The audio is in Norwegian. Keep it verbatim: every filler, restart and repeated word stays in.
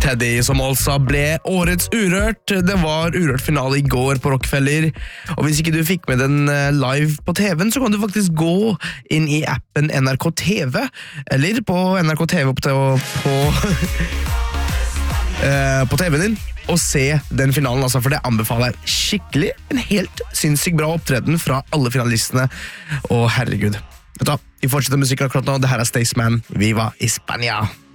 Teddy, som altså ble årets Urørt. Det var Urørt-finale i går på Rockefeller, og hvis ikke du fikk med den live på T V-en, så kan du faktisk gå inn i appen N R K T V, eller på N R K T V på, på, uh, på T V-en din, og se den finalen, altså, for det anbefaler jeg skikkelig. En helt sinnssykt bra opptreden fra alle finalistene, og herregud. Vet du, vi fortsetter musikken akkurat nå. Det her er Staysman, Viva Hispania.